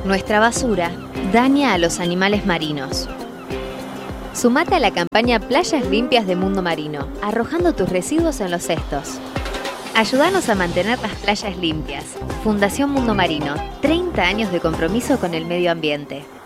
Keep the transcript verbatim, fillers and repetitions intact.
Nuestra basura daña a los animales marinos. Sumate a la campaña Playas Limpias de Mundo Marino, arrojando tus residuos en los cestos. Ayúdanos a mantener las playas limpias. Fundación Mundo Marino, treinta años de compromiso con el medio ambiente.